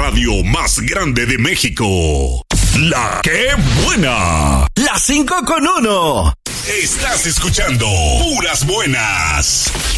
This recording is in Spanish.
radio más grande de México. La ¡Qué buena! La 5 con 1. Estás escuchando Puras Buenas.